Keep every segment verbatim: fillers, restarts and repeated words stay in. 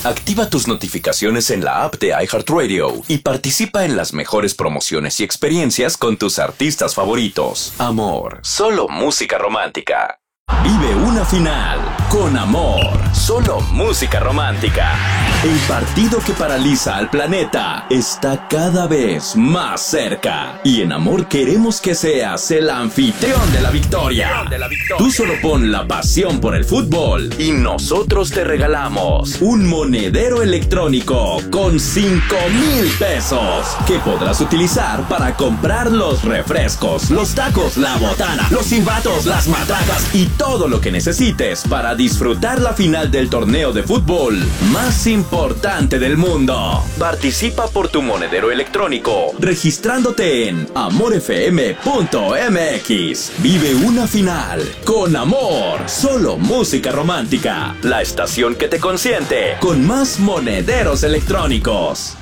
Activa tus notificaciones en la app de iHeartRadio y participa en las mejores promociones y experiencias con tus artistas favoritos. Amor, solo música romántica. Vive una final con Amor, solo música romántica. El partido que paraliza al planeta está cada vez más cerca. Y en Amor queremos que seas el anfitrión de la victoria. Tú solo pon la pasión por el fútbol y nosotros te regalamos un monedero electrónico con cinco mil pesos que podrás utilizar para comprar los refrescos, los tacos, la botana, los silbatos, las matracas y todo lo que necesites para disfrutar la final del torneo de fútbol más importante del mundo. Participa por tu monedero electrónico registrándote en amor f m punto m x. Vive una final con Amor, solo música romántica. La estación que te consiente con más monederos electrónicos.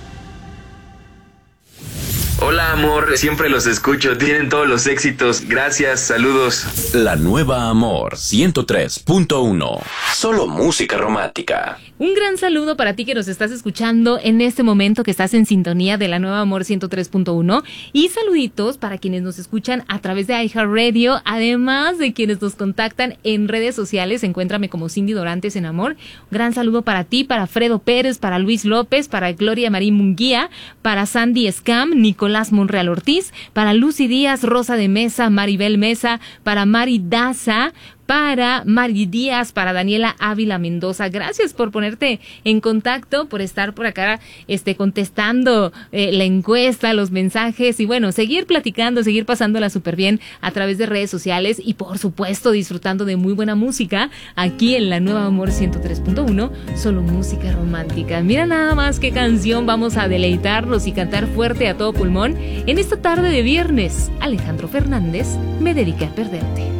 Hola Amor, siempre los escucho, tienen todos los éxitos, gracias, saludos. La nueva Amor ciento tres punto uno, solo música romántica. Un gran saludo para ti que nos estás escuchando en este momento, que estás en sintonía de la nueva Amor ciento tres punto uno, y saluditos para quienes nos escuchan a través de iHeartRadio, además de quienes nos contactan en redes sociales. Encuéntrame como Cindy Dorantes en Amor. Un gran saludo para ti, para Fredo Pérez, para Luis López, para Gloria Marín Munguía, para Sandy Scam, Nicolás Monreal Ortiz, para Lucy Díaz, Rosa de Mesa, Maribel Mesa, para Mari Daza, para Mari Díaz, para Daniela Ávila Mendoza. Gracias por ponerte en contacto, por estar por acá este, contestando eh, la encuesta, los mensajes y bueno, seguir platicando, seguir pasándola súper bien a través de redes sociales y por supuesto disfrutando de muy buena música aquí en la nueva Amor ciento tres punto uno, solo música romántica. Mira nada más qué canción vamos a deleitarnos y cantar fuerte a todo pulmón en esta tarde de viernes. Alejandro Fernández, Me dediqué a perderte.